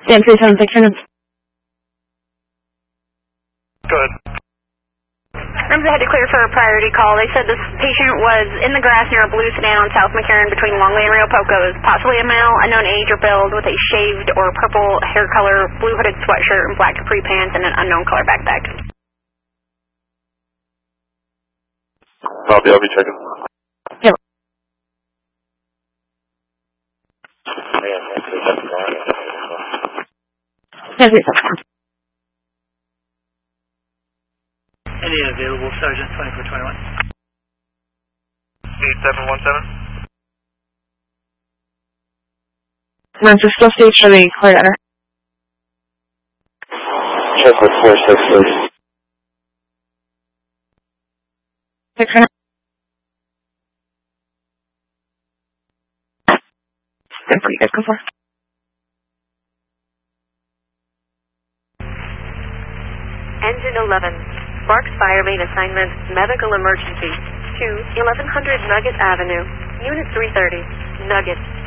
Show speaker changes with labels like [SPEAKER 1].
[SPEAKER 1] Stand 37
[SPEAKER 2] Go ahead.
[SPEAKER 3] Remember, they had to clear for a priority call. They said this patient was in the grass near a blue sedan on South McCarran between Longley and Rio Pocos, possibly a male, unknown age or build, with a shaved or purple hair color, blue hooded sweatshirt, and black capri pants, and an unknown color backpack.
[SPEAKER 2] Copy, I'll be checking.
[SPEAKER 1] Yep. Stand 37.
[SPEAKER 4] Any available, Sergeant 2421.
[SPEAKER 2] 8717.
[SPEAKER 1] Memphis still stays for the clear enter.
[SPEAKER 2] Check with 466.
[SPEAKER 1] 600. Stand for you guys, go for.
[SPEAKER 5] Engine 11. Sparks Fire Main Assignment, Medical Emergency, to 1100 Nugget Avenue, Unit 330, Nugget.